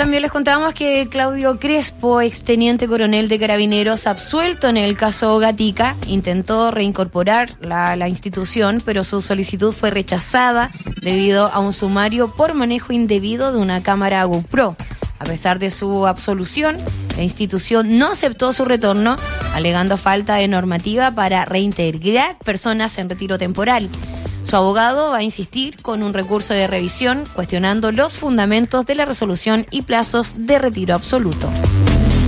también les contábamos que Claudio Crespo, exteniente coronel de Carabineros, absuelto en el caso Gatica, intentó reincorporar la institución, pero su solicitud fue rechazada debido a un sumario por manejo indebido de una cámara GoPro. A pesar de su absolución, la institución no aceptó su retorno, alegando falta de normativa para reintegrar personas en retiro temporal. Su abogado va a insistir con un recurso de revisión, cuestionando los fundamentos de la resolución y plazos de retiro absoluto.